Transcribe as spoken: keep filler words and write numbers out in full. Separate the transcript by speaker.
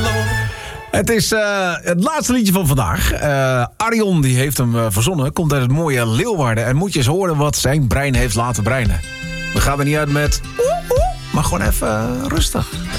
Speaker 1: Het is uh, het laatste liedje van vandaag. Uh, Arjon die heeft hem uh, verzonnen. Komt uit het mooie Leeuwarden. En moet je eens horen wat zijn brein heeft laten breinen. We gaan er niet uit met... Oeh, oeh, maar gewoon even uh, rustig.